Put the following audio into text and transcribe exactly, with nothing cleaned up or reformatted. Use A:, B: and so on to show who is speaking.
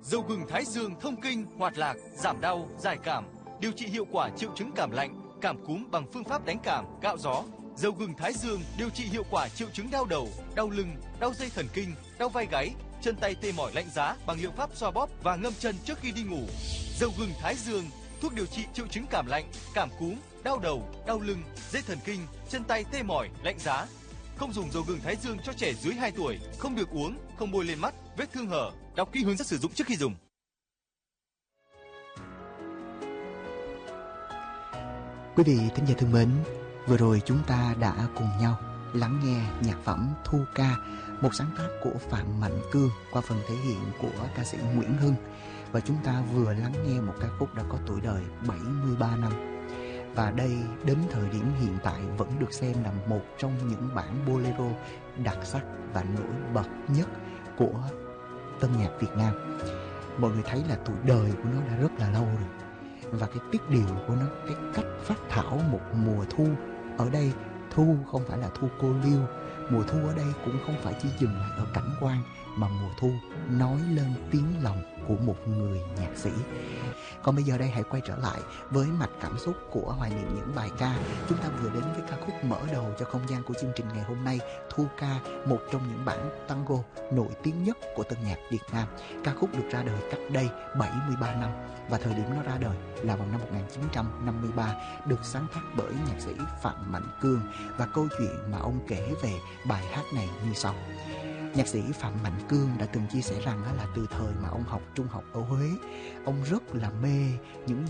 A: Dầu gừng Thái Dương thông kinh, hoạt lạc, giảm đau, giải cảm, điều trị hiệu quả triệu chứng cảm lạnh, cảm cúm bằng phương pháp đánh cảm, cạo gió. Dầu gừng Thái Dương điều trị hiệu quả triệu chứng đau đầu, đau lưng, đau dây thần kinh, đau vai gáy, chân tay tê mỏi lạnh giá bằng liệu pháp xoa bóp và ngâm chân trước khi đi ngủ. Dầu gừng Thái Dương, thuốc điều trị triệu chứng cảm lạnh, cảm cúm, đau đầu, đau lưng, dây thần kinh, chân tay tê mỏi, lạnh giá. Không dùng dầu gừng Thái Dương cho trẻ dưới hai tuổi, không được uống, không bôi lên mắt, vết thương hở. Đọc kỹ hướng dẫn sử dụng trước khi dùng.
B: Quý vị thính giả thân mến, vừa rồi chúng ta đã cùng nhau lắng nghe nhạc phẩm Thu Ca, một sáng tác của Phạm Mạnh Cương qua phần thể hiện của ca sĩ Nguyễn Hưng. Và chúng ta vừa lắng nghe một ca khúc đã có tuổi đời bảy mươi ba năm. Và đây đến thời điểm hiện tại vẫn được xem là một trong những bản bolero đặc sắc và nổi bật nhất của tân nhạc Việt Nam. Mọi người thấy là tuổi đời của nó đã rất là lâu rồi. Và cái tiết điệu của nó, cái cách phát thảo một mùa thu. Ở đây thu không phải là thu cô liêu. Mùa thu ở đây cũng không phải chỉ dừng lại ở cảnh quan, mà mùa thu nói lên tiếng lòng của một người nhạc sĩ. Còn bây giờ đây hãy quay trở lại với mạch cảm xúc của hoài niệm những bài ca. Chúng ta vừa đến với ca khúc mở đầu cho không gian của chương trình ngày hôm nay, Thu Ca, một trong những bản tango nổi tiếng nhất của tân nhạc Việt Nam. Ca khúc được ra đời cách đây bảy mươi ba năm và thời điểm nó ra đời là vào năm một nghìn chín trăm năm mươi ba, được sáng tác bởi nhạc sĩ Phạm Mạnh Cương. Và câu chuyện mà ông kể về bài hát này như sau. Nhạc sĩ Phạm Mạnh Cương đã từng chia sẻ rằng là từ thời mà ông học trung học ở Huế, ông rất là mê những